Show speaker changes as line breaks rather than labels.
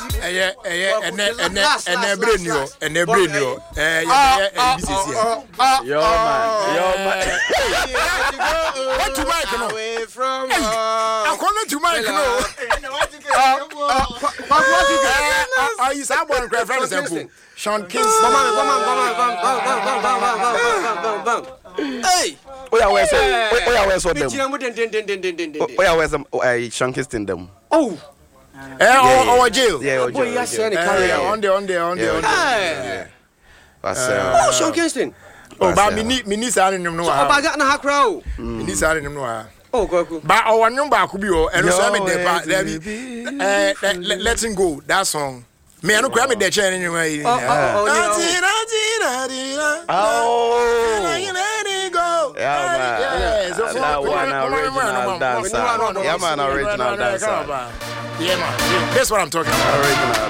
What to Mike no? According to Mike no. Are you someone cry friend example? Sean Kingston. Hey.
Oya where's them? Oya where's them? Sean Kingston them.
Oh. Or jail.
Yeah,
boy, yes, on there.
Oh,
Sean Kingston.
Oh, but mini salary no.
Oh, but I got no crowd.
Mini salary no.
Oh, go.
But our number could be and so letting go that song. Me I no grab me the chair anyway.
Oh. Yeah, that one original dancer. Yeah, man, original dancer.
Yeah, man. That's what I'm talking about.
Original